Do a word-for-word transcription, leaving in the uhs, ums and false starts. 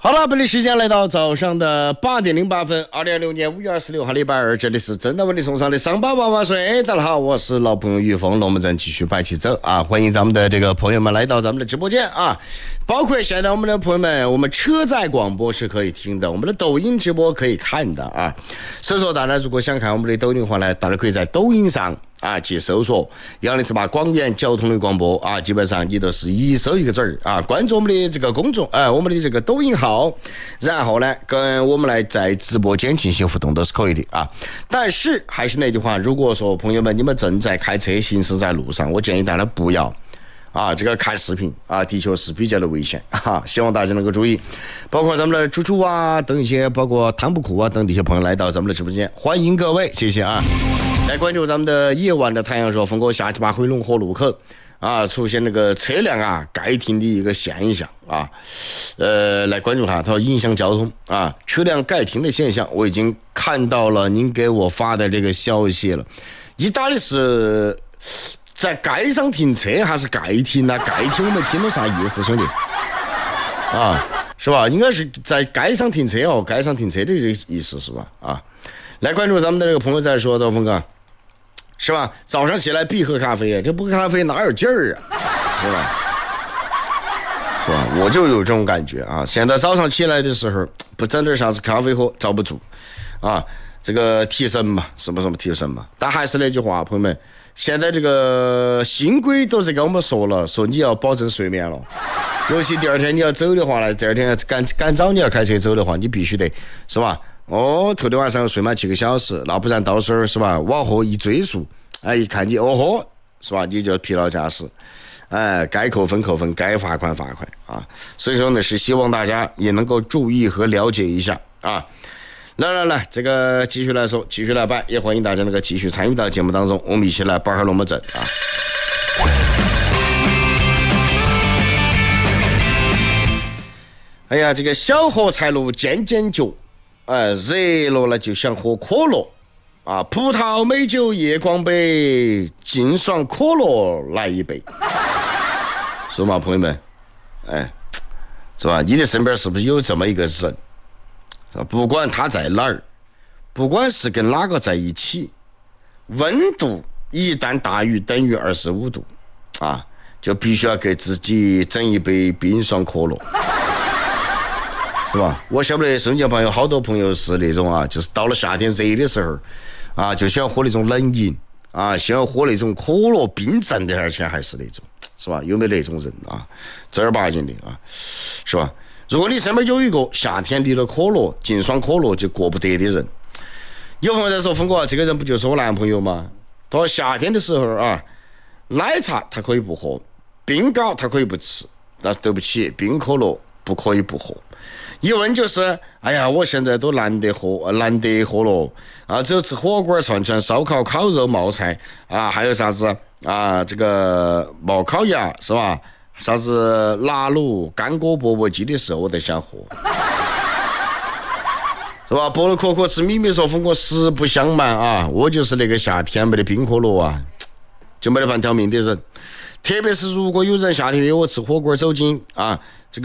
好了，本地时间来到早上的八点零八分，二零二六年五月二十六号礼拜二，这里是真的为你送上的上班娃娃水。大家好，我是老朋友于峰，龙门阵继续摆起走啊！欢迎咱们的这个朋友们来到咱们的直播间啊，包括现在我们的朋友们，我们车载广播是可以听的，我们的抖音直播可以看的啊。所以说，大家如果想看我们的抖音的话呢，大家可以在抖音上啊去搜索幺零四八广元交通的广播啊，基本上你都是一搜一个字儿啊，关注我们的这个公众啊、呃，我们的这个抖音号，然后呢跟我们来在直播间进行互动都是可以的啊。但是还是那句话，如果说朋友们你们正在开车行驶在路上，我建议大家不要啊，这个看视频啊，的确是比较的危险啊，希望大家能够注意。包括咱们的猪猪啊等一些，包括汤布库啊等这些朋友来到咱们的直播间，欢迎各位，谢谢啊。来关注咱们的夜晚的太阳说，峰哥下七八回龙河路口啊，出现那个车辆啊盖停的一个现象啊，呃，来关注它，它说影响交通啊，车辆盖停的现象，我已经看到了您给我发的这个消息了。意大利是在街上停车还是盖停啊？盖停我没听懂啥意思，兄弟啊，是吧？应该是在街上停车哦，街上停车的这个意思是吧？啊，来关注咱们的这个朋友在说的，峰哥。是吧？早上起来必喝咖啡，这不喝咖啡哪有劲儿啊？是吧？是吧？我就有这种感觉啊！现在早上起来的时候，不整点啥子咖啡喝，遭不住啊！这个提神嘛，什么什么提神嘛？但还是那句话，朋友们，现在这个新规都是跟我们说了，说你要保证睡眠了。尤其第二天你要走的话呢，第二天赶赶早你要开车走的话，你必须得是吧？哦，头天晚上睡满七个小时，那不然到时候是吧？往后一追溯，哎，一看你哦吼，是吧？你就疲劳驾驶，哎，该扣分扣分，该罚款罚款啊！所以说呢，是希望大家也能够注意和了解一下啊。来来来，这个继续来说，继续来摆，也欢迎大家能够继续参与到节目当中，我们一起来摆下龙门阵啊！哎呀，这个小荷才露尖尖角。哎，热了了就想喝可乐啊！葡萄美酒夜光杯，劲爽可乐来一杯。说嘛，朋友们，哎，是吧？你的身边是不是有这么一个人？是吧？不管他在哪儿，不管是跟哪个在一起，温度一旦大于等于二十五度，啊，就必须要给自己整一杯冰爽可乐。是吧？我晓不得身边朋友好多朋友是那种啊，就是到了夏天热的时候啊，就喜欢喝那种冷饮啊，喜欢喝那种可乐冰镇的，而且还是那种，是吧？有没有那种人啊？正儿八经的啊，是吧？如果你身边有一个夏天离了可乐劲爽可乐就过不得的人，有朋友在说峰哥，这个人不就是我男朋友吗？他说夏天的时候啊，奶茶他可以不喝，冰糕他可以不吃，但是对不起，冰可乐不可以不喝。一问就是，哎呀，我现在都难得喝，难得喝了啊！只有吃火锅、串串、烧烤、烤肉、冒菜啊，还有啥子啊？这个冒烤鸭是吧？啥子腊卤、干锅钵钵鸡的时候，我都想喝，是吧？菠萝可可吃米米说风，我实不相瞒啊，我就是那个夏天没得冰可乐啊，就没得半条命的人。特别是如果有人夏天约我吃火锅走进啊，这